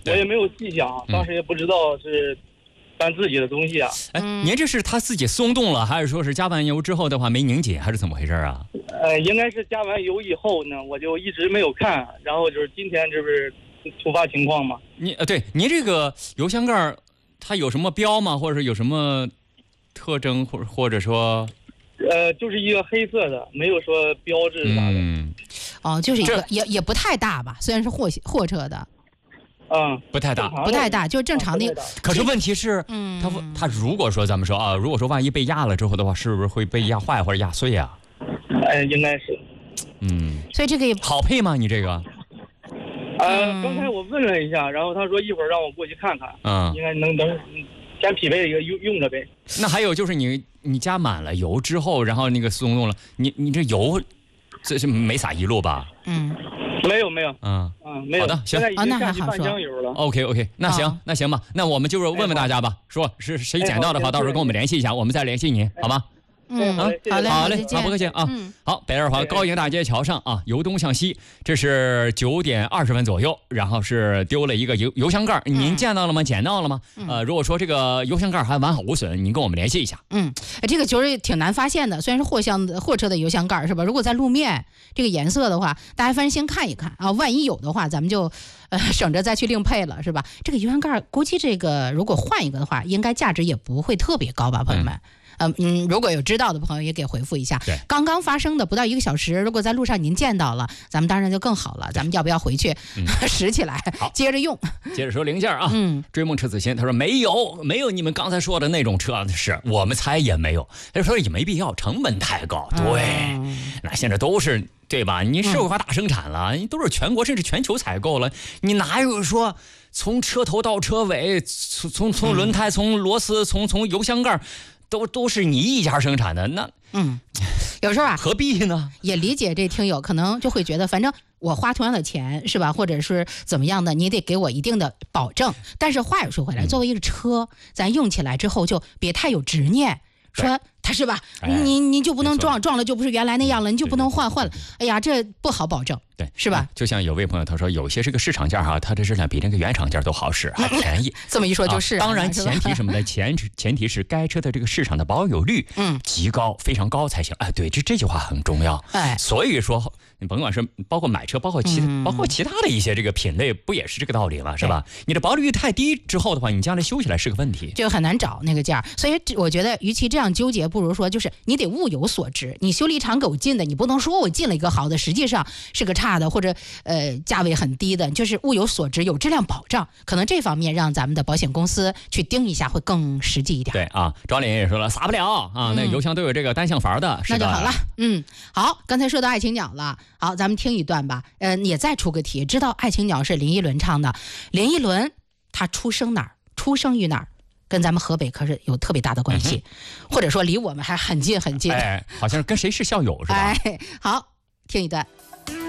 我也没有细想，当时也不知道是咱自己的东西啊。 哎，您这是他自己松动了，还是说是加完油之后的话没拧紧，还是怎么回事啊？ 应该是加完油以后呢，我就一直没有看，然后就是今天这不是突发情况嘛。 对，您这个油箱盖它有什么标吗？或者是有什么特征，或者说？ 就是一个黑色的，没有说标志啥的。 就是一个也不太大吧，虽然是货车的。 不太大， 不太大，就是正常的。 可是问题是，他如果说咱们说啊，如果说万一被压了之后的话，是不是会被压坏或者压碎啊？ 应该是。 所以这个也好配吗？你这个？ 刚才我问了一下，然后他说一会儿让我过去看看。应该能先匹配一个用着呗。 那还有就是你加满了油之后，然后那个松动了，你这油这是没撒一路吧？ 没有。 没有。 好的，行。 那还好说。 OK， 那行吧，那我们就是问问大家吧，说是谁捡到的话，到时候跟我们联系一下，我们再联系您，好吗？ 好嘞，不客气啊。好，北二环高营大街桥上啊，由东向西，这是9点20分左右，然后是丢了一个油箱盖，您见到了吗？捡到了吗？如果说这个油箱盖还完好无损，您跟我们联系一下。 这个就是挺难发现的，虽然是货车的油箱盖是吧？如果在路面这个颜色的话，大家反正先看一看啊，万一有的话，咱们就省着再去另配了，是吧？这个油箱盖估计这个如果换一个的话，应该价值也不会特别高吧，朋友们。如果有知道的朋友也给回复一下。刚刚发生的不到1个小时，如果在路上您见到了，咱们当然就更好了。咱们要不要回去拾起来，接着用？ 接着说零件啊。追梦车子心他说没有你们刚才说的那种车，是我们猜也没有。他说也没必要，成本太高。对，那现在都是对吧？你社会化大生产了，都是全国甚至全球采购了，你哪有说从车头到车尾，从轮胎，从螺丝，从油箱盖。都是你一家生产的，那有时候啊， 何必呢？ 也理解这听友可能就会觉得，反正我花同样的钱是吧，或者是怎么样的，你得给我一定的保证。但是话又说回来，作为一个车，咱用起来之后就别太有执念，说它是吧？你就不能撞了就不是原来那样了，你就不能换了。哎呀，这不好保证， 对， 是吧？ 就像有位朋友他说，有些这个市场价它的质量比那个原厂价都好使，还便宜。 这么一说就是。 当然前提什么呢？前提是该车的这个市场的保有率极高，非常高才行。对，这句话很重要。所以说你甭管是包括买车，包括其他的一些这个品类，不也是这个道理吗？是吧？你的保有率太低之后的话，你将来修起来是个问题， 就很难找那个价。所以我觉得，与其这样纠结，不如说就是你得物有所值。你修理厂给我进的，你不能说我进了一个好的，实际上是个差的，或者价位很低的，就是物有所值，有质量保障。可能这方面让咱们的保险公司去盯一下，会更实际一点。 对啊，庄脸也说了，撒不了啊，那油箱都有这个单向阀的， 那就好了。好，刚才说到爱情鸟了，好，咱们听一段吧。也再出个题，知道爱情鸟是林依轮唱的，林依轮她出生于哪儿？跟咱们河北可是有特别大的关系，或者说离我们还很近很近。 好像是跟谁是校友是吧？ 好，听一段。